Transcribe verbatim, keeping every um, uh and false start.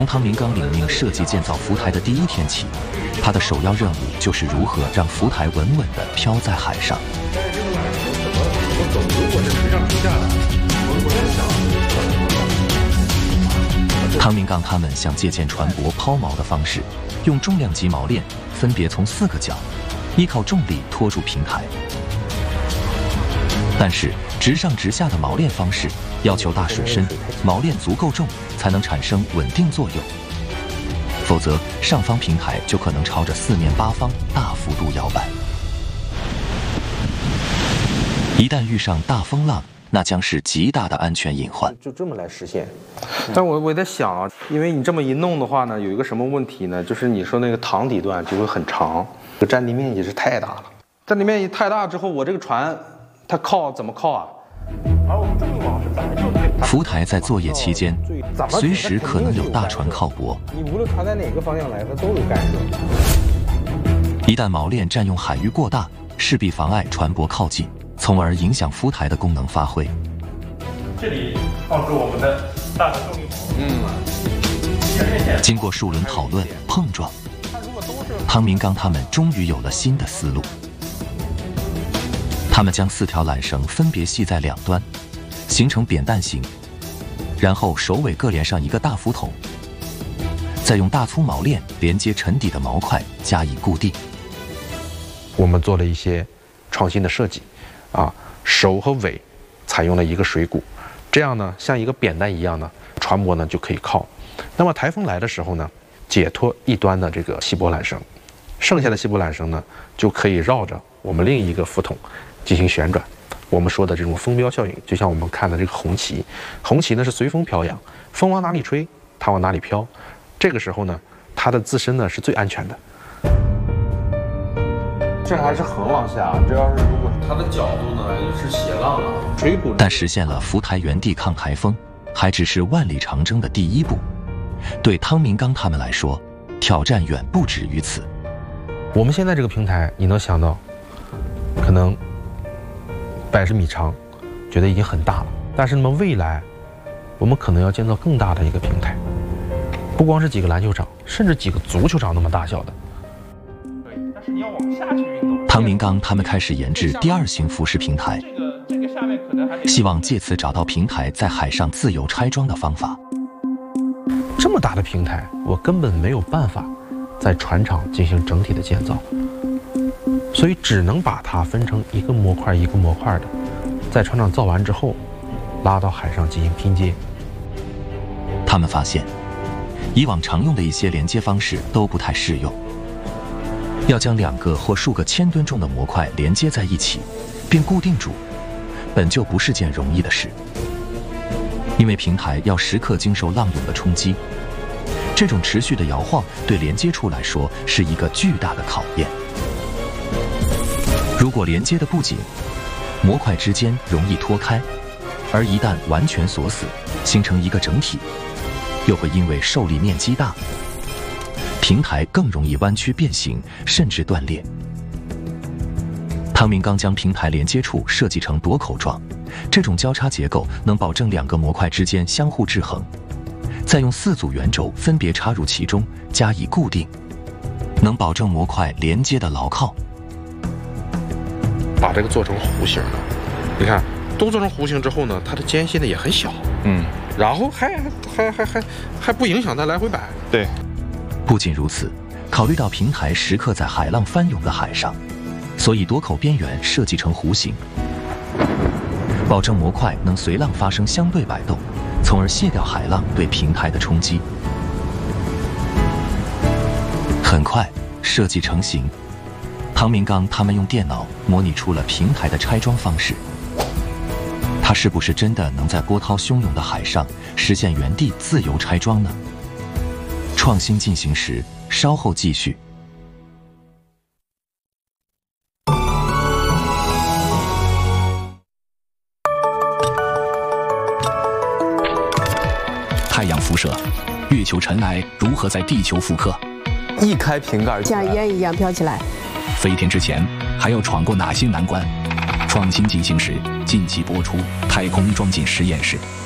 从汤明刚领命设计建造浮台的第一天起，他的首要任务就是如何让浮台稳稳地飘在海上。汤明刚他们想借鉴船舶抛锚的方式，用重量级锚链分别从四个角，依靠重力拖住平台。但是直上直下的锚链方式要求大水深，锚链足够重才能产生稳定作用，否则上方平台就可能朝着四面八方大幅度摇摆。一旦遇上大风浪，那将是极大的安全隐患。 就这么来实现。但我我在想啊，因为你这么一弄的话呢，有一个什么问题呢？就是你说那个塘底段就会很长，这个占地面积是太大了。占地面积太大之后，我这个船它靠怎么靠啊？而我们正往是本来就对。 浮台在作业期间，随时可能有大船靠泊。 你无论船在哪个方向来，它都有干涉。 一旦锚链占用海域过大，势必妨碍船舶靠近，从而影响浮台的功能发挥。 这里放置我们的大的动力筒。嗯。 经过数轮讨论碰撞，汤明刚他们终于有了新的思路。他们将四条缆绳分别系在两端，形成扁担形，然后首尾各连上一个大浮筒，再用大粗锚链连接沉底的锚块加以固定。 我们做了一些创新的设计，啊，首和尾采用了一个水鼓，这样呢，像一个扁担一样呢，船舶呢就可以靠。那么台风来的时候呢，解脱一端的这个锡箔缆绳，剩下的锡箔缆绳呢就可以绕着我们另一个浮筒进行旋转。我们说的这种风标效应，就像我们看的这个红旗，红旗呢是随风飘扬，风往哪里吹，它往哪里飘。这个时候呢，它的自身呢是最安全的。这还是横往下，这要是如果它的角度呢也是斜浪啊，水鼓。 但实现了浮台原地抗台风，还只是万里长征的第一步。对汤明刚他们来说，挑战远不止于此。 我们现在这个平台，你能想到，可能百十米长，觉得已经很大了。但是那么未来，我们可能要建造更大的一个平台，不光是几个篮球场，甚至几个足球场那么大小的。但是你要往下去运动。 汤明刚他们开始研制第二型浮式平台， 这个这个下面可能还希望借此找到平台在海上自由拆装的方法。 这么大的平台，我根本没有办法在船厂进行整体的建造，所以只能把它分成一个模块一个模块的，在船厂造完之后，拉到海上进行拼接。 他们发现，以往常用的一些连接方式都不太适用。要将两个或数个千吨重的模块连接在一起，并固定住，本就不是件容易的事。因为平台要时刻经受浪涌的冲击，这种持续的摇晃对连接处来说是一个巨大的考验。如果连接的不紧，模块之间容易脱开，而一旦完全锁死，形成一个整体，又会因为受力面积大，平台更容易弯曲变形，甚至断裂。汤明刚将平台连接处设计成夺口状，这种交叉结构能保证两个模块之间相互制衡，再用四组圆轴分别插入其中加以固定，能保证模块连接的牢靠。 把这个做成弧形的，你看都做成弧形之后呢，它的间隙呢也很小， 嗯， 然后还还还还还不影响它来回摆。 对。 不仅如此，考虑到平台时刻在海浪翻涌的海上，所以夺口边缘设计成弧形，保证模块能随浪发生相对摆动，从而卸掉海浪对平台的冲击。很快，设计成型。汤明刚他们用电脑模拟出了平台的拆装方式。它是不是真的能在波涛汹涌的海上实现原地自由拆装呢？创新进行时，稍后继续。 太阳辐射，月球尘埃如何在地球复刻？ 一开瓶盖， 像烟一样飘起来。 飞天之前还要闯过哪些难关？创新进行时，近期播出《太空装进实验室》。